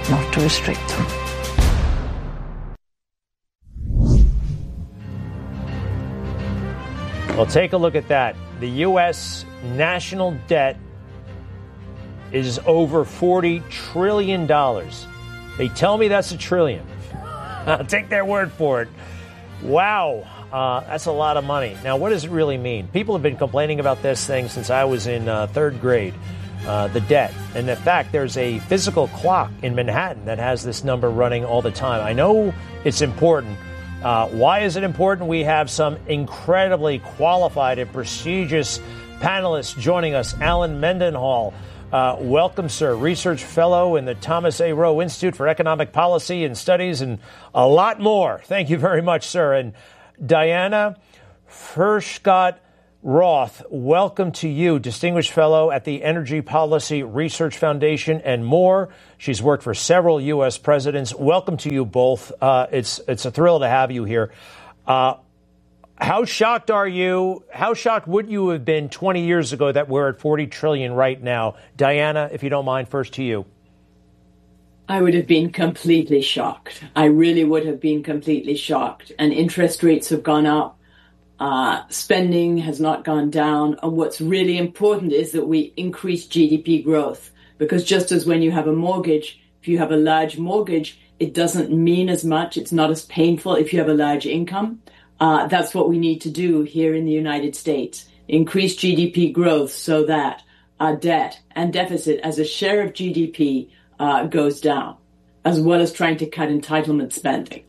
not to restrict them. Well, take a look at that. The U.S. national debt is over $40 trillion. They tell me that's a trillion. I'll take their word for it. Wow, that's a lot of money. Now, what does it really mean? People have been complaining about this thing since I was in third grade, the debt. And in fact, there's a physical clock in Manhattan that has this number running all the time. I know it's important. Why is it important? We have some incredibly qualified and prestigious panelists joining us. Alan Mendenhall, welcome, sir. Research fellow in the Thomas A. Rowe Institute for Economic Policy and Studies, and a lot more. Thank you very much, sir. And Diana Furchtgott-Roth, welcome to you, distinguished fellow at the Energy Policy Research Foundation and more. She's worked for several U.S. presidents. Welcome to you both. It's a thrill to have you here. How shocked are you? How shocked would you have been 20 years ago that we're at 40 trillion right now? Diana, if you don't mind, first to you. I would have been completely shocked. I really would have been completely shocked. And interest rates have gone up. Spending has not gone down. And what's really important is that we increase GDP growth. Because just as when you have a mortgage, if you have a large mortgage, it doesn't mean as much. It's not as painful if you have a large income. That's what we need to do here in the United States. Increase GDP growth so that our debt and deficit as a share of GDP goes down, as well as trying to cut entitlement spending.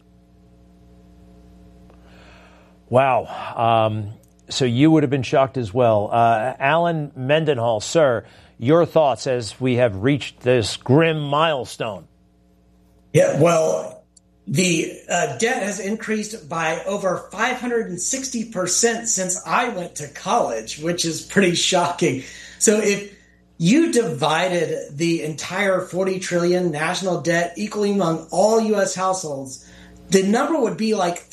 Wow. So you would have been shocked as well. Alan Mendenhall, sir, your thoughts as we have reached this grim milestone. Yeah, well, the debt has increased by over 560% since I went to college, which is pretty shocking. So if you divided the entire 40 trillion national debt equally among all U.S. households, the number would be like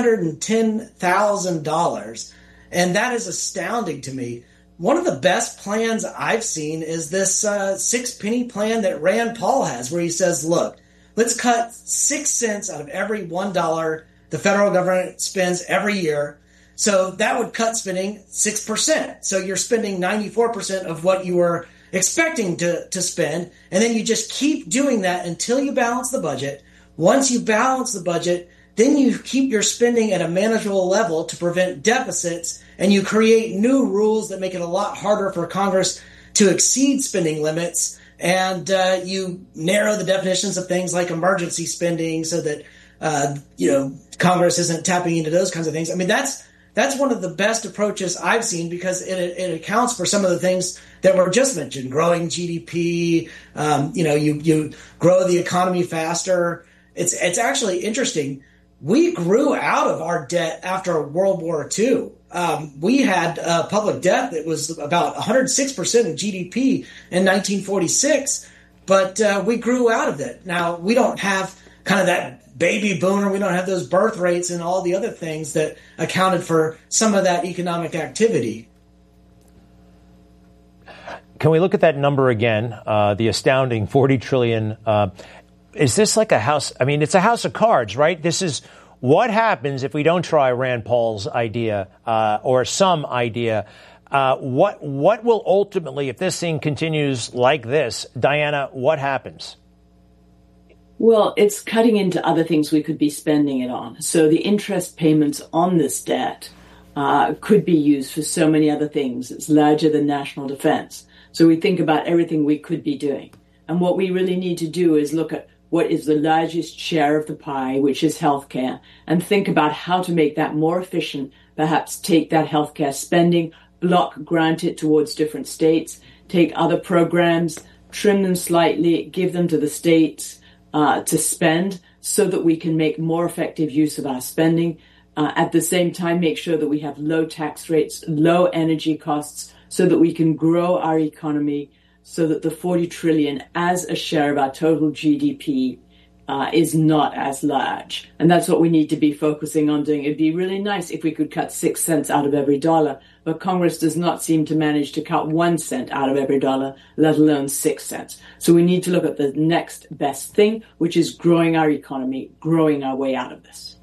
$310,000. And that is astounding to me. One of the best plans I've seen is this 6-penny plan that Rand Paul has, where he says, look, let's cut 6 cents out of every $1 the federal government spends every year. So that would cut spending 6%. So you're spending 94% of what you were expecting to spend. And then you just keep doing that until you balance the budget. Once you balance the budget, then you keep your spending at a manageable level to prevent deficits, and you create new rules that make it a lot harder for Congress to exceed spending limits. And you narrow the definitions of things like emergency spending so that, Congress isn't tapping into those kinds of things. I mean, that's one of the best approaches I've seen because it accounts for some of the things that were just mentioned, growing GDP, you grow the economy faster. It's actually interesting. We grew out of our debt after World War II. We had public debt that was about 106% of GDP in 1946, but we grew out of it. Now, we don't have kind of that baby boomer. We don't have those birth rates and all the other things that accounted for some of that economic activity. Can we look at that number again, the astounding 40 trillion? Is this like a house? I mean, it's a house of cards, right? This is what happens if we don't try Rand Paul's idea or some idea. What will ultimately, if this thing continues like this, Diana, what happens? Well, it's cutting into other things we could be spending it on. So the interest payments on this debt could be used for so many other things. It's larger than national defense. So we think about everything we could be doing. And what we really need to do is look at what is the largest share of the pie, which is healthcare, and think about how to make that more efficient, perhaps take that healthcare spending, grant it towards different states, take other programs, trim them slightly, give them to the states to spend so that we can make more effective use of our spending. At the same time, make sure that we have low tax rates, low energy costs, so that we can grow our economy, so that the 40 trillion as a share of our total GDP is not as large. And that's what we need to be focusing on doing. It'd be really nice if we could cut 6 cents out of every dollar, but Congress does not seem to manage to cut 1 cent out of every dollar, let alone 6 cents. So we need to look at the next best thing, which is growing our economy, growing our way out of this.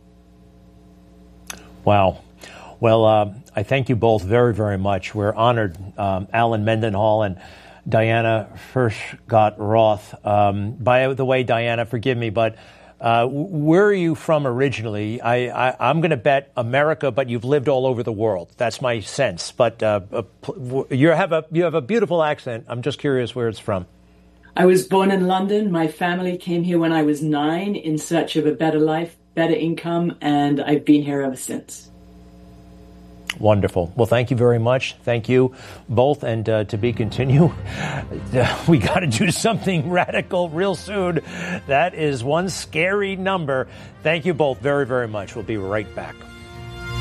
Wow. Well, I thank you both very, very much. We're honored, Alan Mendenhall and Diana Furchtgott-Roth. By the way, Diana, forgive me, but where are you from originally? I'm going to bet America, but you've lived all over the world. That's my sense. But you have a beautiful accent. I'm just curious where it's from. I was born in London. My family came here when I was 9 in search of a better life, better income, and I've been here ever since. Wonderful. Well, thank you very much. Thank you both. And to be continued, we got to do something radical real soon. That is one scary number. Thank you both very, very much. We'll be right back.